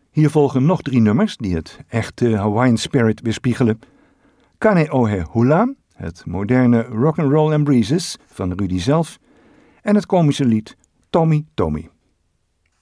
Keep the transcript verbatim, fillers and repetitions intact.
Hier volgen nog drie nummers die het echte Hawaiian spirit weerspiegelen. Kane Ohe Hula, het moderne rock'n'roll and breezes van Rudy zelf, en het komische lied Tommy Tommy.